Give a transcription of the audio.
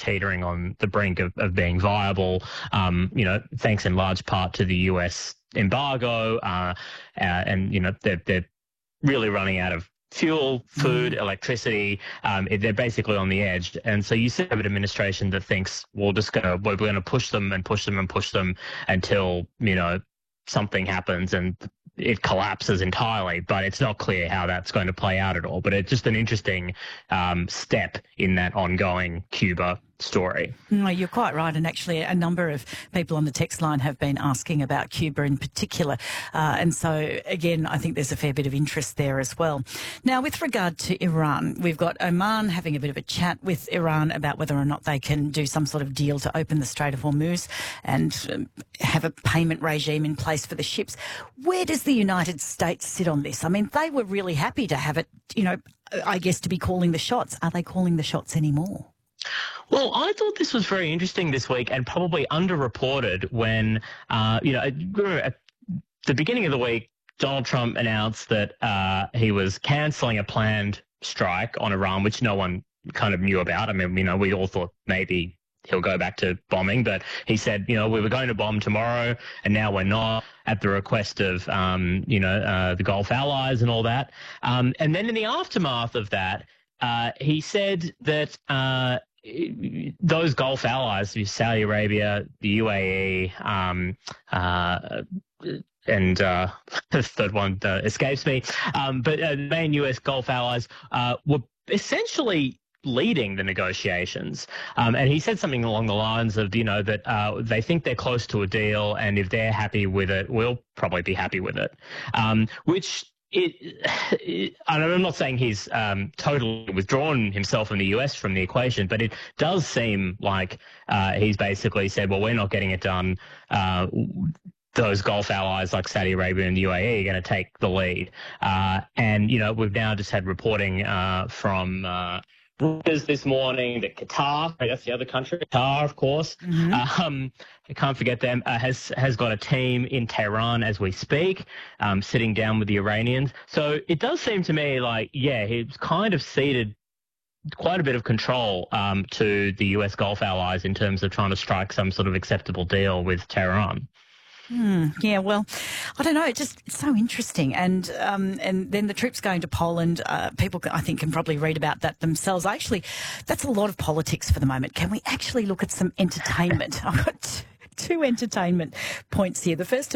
teetering on the brink of being viable, thanks in large part to the US embargo, and, they're really running out of fuel, food, electricity. They're basically on the edge. And so you see an administration that thinks, we're going to push them and push them and push them until, something happens and it collapses entirely. But it's not clear how that's going to play out at all. But it's just an interesting step in that ongoing Cuba story. No, you're quite right. And actually a number of people on the text line have been asking about Cuba in particular. And so, again, I think there's a fair bit of interest there as well. Now, with regard to Iran, we've got Oman having a bit of a chat with Iran about whether or not they can do some sort of deal to open the Strait of Hormuz and have a payment regime in place for the ships. Where does the United States sit on this? I mean, they were really happy to have it, I guess, to be calling the shots. Are they calling the shots anymore? Well, I thought this was very interesting this week and probably underreported when, at the beginning of the week, Donald Trump announced that he was cancelling a planned strike on Iran, which no one kind of knew about. I mean, we all thought maybe he'll go back to bombing, but he said, we were going to bomb tomorrow and now we're not, at the request of, the Gulf allies and all that. And then in the aftermath of that, he said that those Gulf allies, Saudi Arabia, the UAE, and the third one escapes me, but the main US Gulf allies were essentially leading the negotiations. And he said something along the lines of, that they think they're close to a deal, and if they're happy with it, we'll probably be happy with it, which... I'm not saying he's totally withdrawn himself and the US from the equation, but it does seem like he's basically said, well, we're not getting it done. Those Gulf allies like Saudi Arabia and the UAE are going to take the lead. And, we've now just had reporting from Reuters this morning that Qatar, that's the other country, Qatar, of course, I can't forget them, has got a team in Tehran as we speak, sitting down with the Iranians. So it does seem to me like, he's kind of ceded quite a bit of control to the US Gulf allies in terms of trying to strike some sort of acceptable deal with Tehran. Yeah, well, I don't know. It's so interesting. And then the troops going to Poland, people, I think, can probably read about that themselves. Actually, that's a lot of politics for the moment. Can we actually look at some entertainment? I've got two entertainment points here. The first